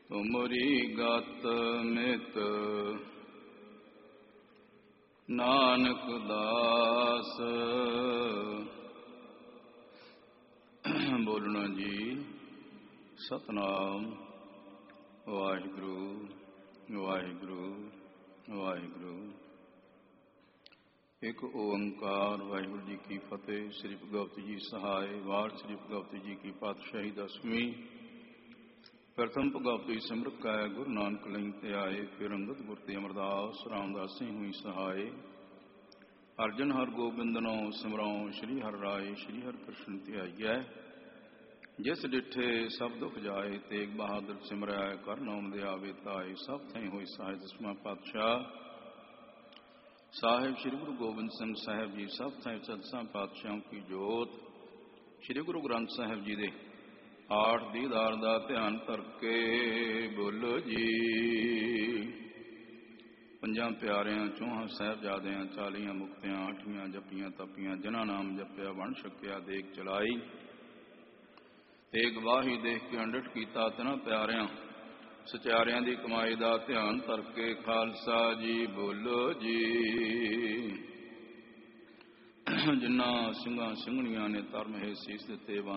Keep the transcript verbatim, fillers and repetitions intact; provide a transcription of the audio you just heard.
ਤੁਮਰੀ ਗਤ ਮਿਤ ਨਾਨਕ ਦਾਸ। ਬੋਲਣਾ ਜੀ। ਸਤਿਨਾਮ ਵਾਹਿਗੁਰੂ ਵਾਹਿਗੁਰੂ ਵਾਹਿਗੁਰੂ। ਇੱਕ ਓੰਕਾਰ। ਵਾਹਿਗੁਰੂ ਜੀ ਕੀ ਫਤਿਹ। ਸ੍ਰੀ ਭਗਵਤ ਜੀ ਸਹਾਇ। ਵਾਰ ਸ੍ਰੀ ਭਗਵਤ ਜੀ ਕੀ ਪਾਤਸ਼ਾਹੀ ਦਸਵੀਂ। ਪ੍ਰਥਮ ਭਗਵਤੀ ਸਿਮਰਤ ਕੈ ਗੁਰੂ ਨਾਨਕ ਲਈ ਤੇ ਆਏ। ਫਿਰ ਅੰਗਦ ਗੁਰ ਤੇ ਅਮਰਦਾਸ ਰਾਮਦਾਸ ਸਿੰਘ ਹੋਈ ਸਹਾਏ। ਅਰਜਨ ਹਰ ਗੋਬਿੰਦਨੋ ਸਿਮਰਉ ਸ਼੍ਰੀ ਹਰਿ ਰਾਏ। ਸ਼੍ਰੀ ਹਰਿ ਕ੍ਰਿਸ਼ਨ ਧਿਆਈਐ ਜਿਸ ਡਿਠੇ ਸਭ ਦੁਖ ਜਾਏ। ਤੇਗ ਬਹਾਦਰ ਸਿਮਰੈ ਕਰ ਨਾਮ ਦੇ ਆਵੇ ਤਾਏ। ਸਭ ਥਾਈ ਹੋਈ ਸਹਾਇ। ਦਸਵਾਂ ਪਾਤਸ਼ਾਹ ਸਾਹਿਬ ਸ਼੍ਰੀ ਗੁਰੂ ਗੋਬਿੰਦ ਸਿੰਘ ਸਾਹਿਬ ਜੀ ਸਭ ਥਾਈ ਸਦਸਾਂ ਪਾਤਸ਼ਾਹਾਂ ਕੀ ਜੋਤ। ਸ਼੍ਰੀ ਗੁਰੂ ਗ੍ਰੰਥ ਸਾਹਿਬ ਜੀ ਦੇ ਆਠ ਦੀਦਾਰ ਦਾ ਧਿਆਨ ਕਰਕੇ ਬੋਲੋ ਜੀ। ਪੰਜਾਂ ਪਿਆਰਿਆਂ ਚੌਹਾਂ ਸਾਹਿਬਜ਼ਾਦਿਆਂ ਚਾਲੀਆਂ ਮੁਕਤਿਆਂ ਅੱਠਵੀਆਂ ਜੱਪੀਆਂ ਤਪੀਆਂ ਜਿਨ੍ਹਾਂ ਨਾਮ ਜਪਿਆ ਵੰਡ ਛਕਿਆ ਦੇਖ ਚਲਾਈ। ਤੇ ਗਵਾਹੀ ਦੇਖ ਕੇ ਅੰਡਟ ਕੀਤਾ ਤਿਨਾਂ ਪਿਆਰਿਆਂ ਸਚਿਆਰਿਆਂ ਦੀ ਕਮਾਈ ਦਾ ਧਿਆਨ ਕਰਕੇ ਖਾਲਸਾ ਜੀ ਬੋਲੋ ਜੀ। ਜਿਨ੍ਹਾਂ ਸਿੰਘਾਂ ਸਿੰਘਣੀਆਂ ਨੇ ਧਰਮ ਹੈ ਸੀਸ ਦਿੱਤੇ